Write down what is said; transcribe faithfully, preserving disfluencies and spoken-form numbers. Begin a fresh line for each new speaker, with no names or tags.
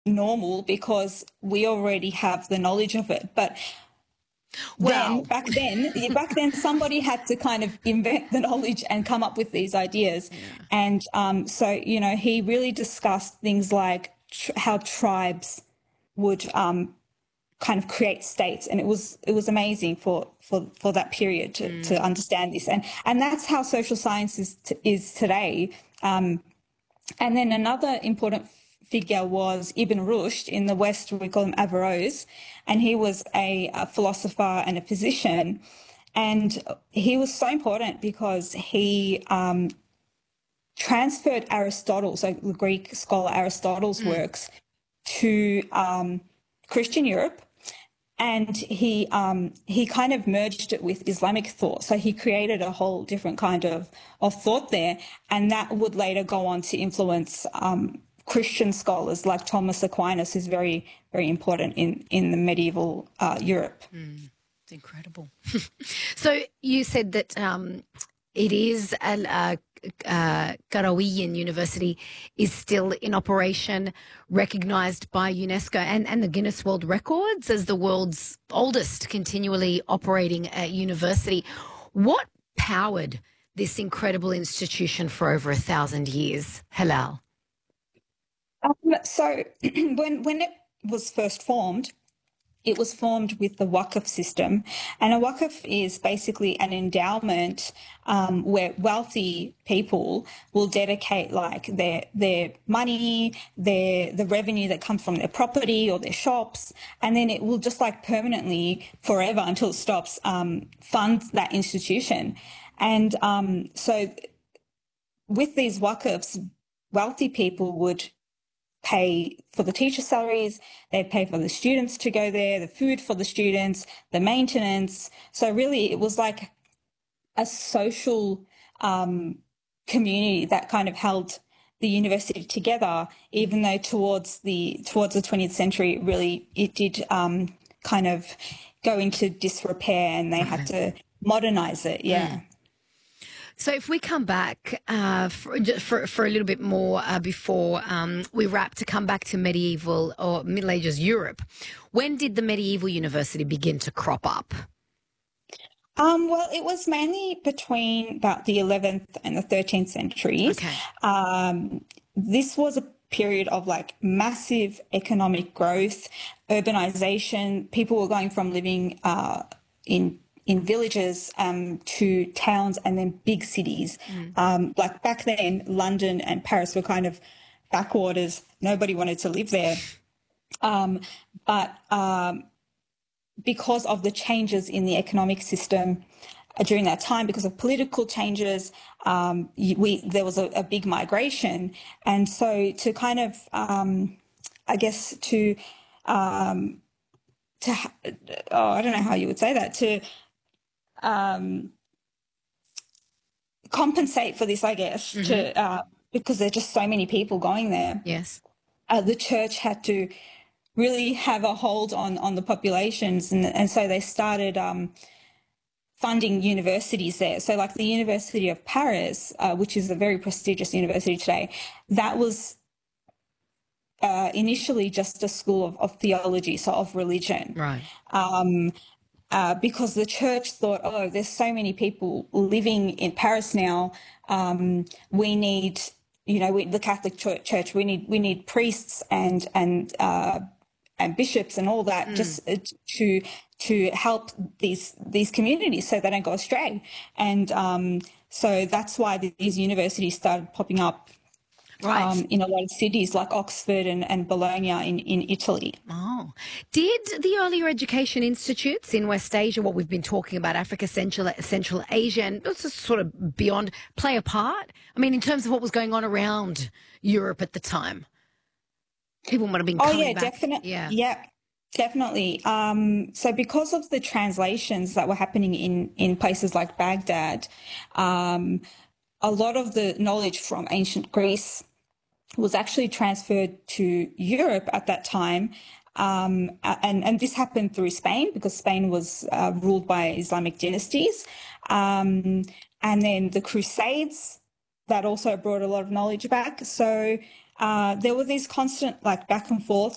normal because we already have the knowledge of it. But then
Wow.
back then, yeah, back then somebody had to kind of invent the knowledge and come up with these ideas.
Yeah.
And um, so, you know, he really discussed things like tr- how tribes would um, kind of create states, and it was it was amazing for for for that period to
Mm.
to understand this. And and that's how social science is t- is today. Um, and then another important figure was Ibn Rushd. In the West, we call him Averroes, and he was a, a philosopher and a physician. And he was so important because he um, transferred Aristotle, so the Greek scholar Aristotle's
Mm.
works, to um, Christian Europe. And he um, he kind of merged it with Islamic thought. So he created a whole different kind of, of thought there. And that would later go on to influence um, Christian scholars like Thomas Aquinas, who's very, very important in, in the medieval uh, Europe.
Mm. It's incredible. So you said that um, it is a, a uh, Qarawiyyin University is still in operation, recognised by UNESCO and, and the Guinness World Records as the world's oldest continually operating uh, university. What powered this incredible institution for over a thousand years, Halal?
Um, so when when it was first formed, it was formed with the Waqf system. And a Waqf is basically an endowment um, where wealthy people will dedicate like their their money, their the revenue that comes from their property or their shops, and then it will just like permanently, forever until it stops, um, fund that institution. And um, so with these Waqfs, wealthy people would pay for the teacher salaries, they'd pay for the students to go there, the food for the students, the maintenance. So really it was like a social um, community that kind of held the university together, even though towards the towards the twentieth century, really it did um, kind of go into disrepair and they had
Right.
to modernize it. Yeah.
Mm. So if we come back uh, for, for, for a little bit more uh, before um, we wrap, to come back to medieval or Middle Ages Europe, when did the medieval university begin to crop up?
Um, well, it was mainly between about the eleventh and the thirteenth centuries.
Okay.
Um, this was a period of like massive economic growth, urbanization. People were going from living uh, in in villages um, to towns and then big cities.
Mm.
Um, like back then, London and Paris were kind of backwaters. Nobody wanted to live there. Um, but um, because of the changes in the economic system uh, during that time, because of political changes, um, we there was a, a big migration, and so to kind of, um, I guess, to um, to oh, I don't know how you would say that, to um, compensate for this, I guess,
Mm-hmm.
to uh, because there's just so many people going there.
Yes.
Uh, the church had to really have a hold on on the populations, and and so they started um, funding universities there. So, like the University of Paris, uh, which is a very prestigious university today, that was uh, initially just a school of, of theology, so of religion.
Right.
Um, uh, because the church thought, oh, there's so many people living in Paris now. Um, we need, you know, we, the Catholic Church, we need we need priests and and uh, and bishops and all that,
Mm.
just to to help these these communities so they don't go astray. And um, so that's why these universities started popping up
Right.
um, in a lot of cities like Oxford and, and Bologna in, in Italy.
Oh, did the earlier education institutes in West Asia, what we've been talking about, Africa, Central, Central Asia, and also sort of beyond, play a part? I mean, in terms of what was going on around Europe at the time, people might have been
Oh
coming
yeah,
back.
definitely.
Yeah.
Yeah, definitely. Um, so because of the translations that were happening in, in places like Baghdad, um, a lot of the knowledge from ancient Greece was actually transferred to Europe at that time. Um, and, and this happened through Spain because Spain was uh, ruled by Islamic dynasties. Um, and then the Crusades, that also brought a lot of knowledge back. So uh, there were these constant like back and forth